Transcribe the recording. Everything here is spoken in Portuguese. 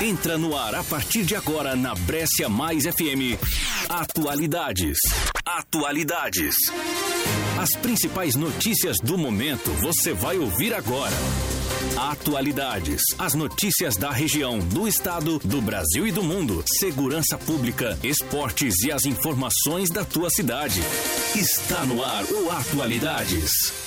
Entra no ar a partir de agora na Brescia Mais FM. Atualidades. Atualidades. As principais notícias do momento você vai ouvir agora. Atualidades. As notícias da região, do estado, do Brasil e do mundo. Segurança pública, esportes e as informações da tua cidade. Está no ar o Atualidades.